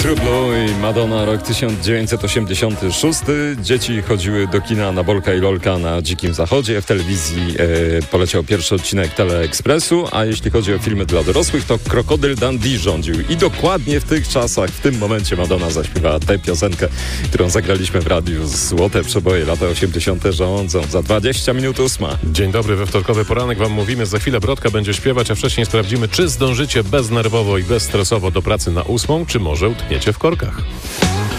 True Blue i Madonna, rok 1986. Dzieci chodziły do kina na Bolka i Lolka na Dzikim Zachodzie. W telewizji poleciał pierwszy odcinek Teleekspresu, a jeśli chodzi o filmy dla dorosłych, to Krokodyl Dundee rządził. I dokładnie w tych czasach, w tym momencie Madonna zaśpiewała tę piosenkę, którą zagraliśmy w radiu. Złote przeboje, lata 80. rządzą. Za 20 minut 8. Dzień dobry, we wtorkowy poranek wam mówimy. Za chwilę Brodka będzie śpiewać, a wcześniej sprawdzimy, czy zdążycie beznerwowo i bezstresowo do pracy na 8, czy może utkniecie w korkach.